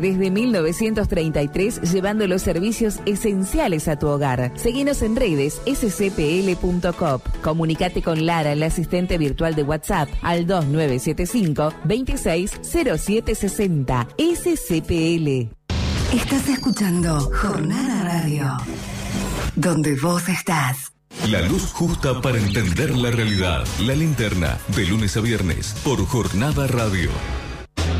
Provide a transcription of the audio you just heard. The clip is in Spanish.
Desde 1933, llevando los servicios esenciales a tu hogar. Seguinos en redes scpl.coop. Comunicate con Lara, la asistente virtual de WhatsApp, al 2975-260760. SCPL. Estás escuchando Jornada Radio, donde vos estás. La luz justa para entender la realidad. La Linterna, de lunes a viernes, por Jornada Radio.